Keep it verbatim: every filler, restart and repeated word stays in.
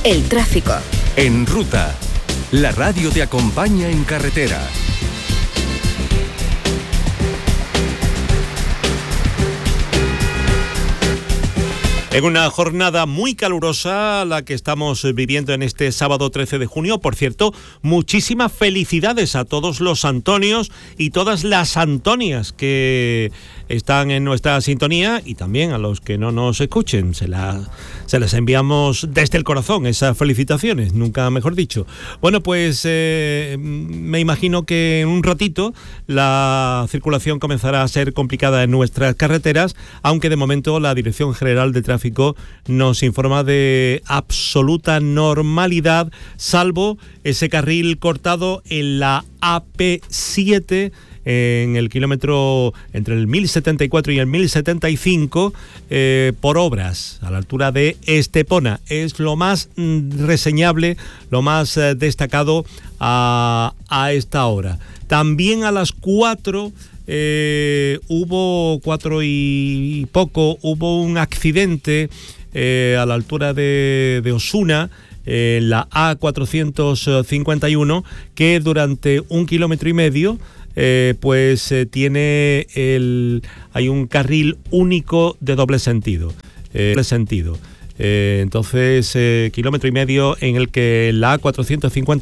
El tráfico. En Ruta, la radio te acompaña en carretera. En una jornada muy calurosa la que estamos viviendo en este sábado trece de junio. Por cierto, muchísimas felicidades a todos los Antonios y todas las Antonias que están en nuestra sintonía, y también a los que no nos escuchen. Se, la, se les enviamos desde el corazón esas felicitaciones, nunca mejor dicho. Bueno, pues eh, me imagino que en un ratito la circulación comenzará a ser complicada en nuestras carreteras, aunque de momento la Dirección General de Tráfico nos informa de absoluta normalidad, salvo ese carril cortado en la A P siete, en el kilómetro entre el mil setenta y cuatro y el mil setenta y cinco, eh, por obras a la altura de Estepona. Es lo más mm, reseñable, lo más eh, destacado a, a esta hora. También a las cuatro eh, hubo, cuatro y poco, hubo un accidente eh, a la altura de, de Osuna, eh, la A cuatrocientos cincuenta y uno, que durante un kilómetro y medio Eh, pues eh, tiene el hay un carril único de doble sentido, eh, doble sentido. Eh, entonces, eh, kilómetro y medio en el que la A cuatrocientos cincuenta